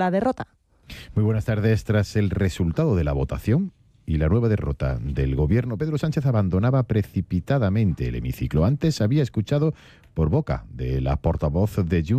la derrota. Muy buenas tardes. Tras el resultado de la votación y la nueva derrota del gobierno, Pedro Sánchez abandonaba precipitadamente el hemiciclo. Antes había escuchado por boca de la portavoz de Junts